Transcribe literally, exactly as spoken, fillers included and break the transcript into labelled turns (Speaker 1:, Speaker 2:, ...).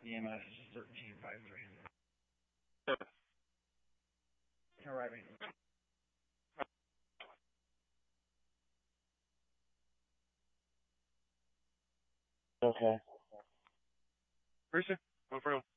Speaker 1: E M S is thirteen five three. Arriving.
Speaker 2: Okay.
Speaker 3: Appreciate it. No problem.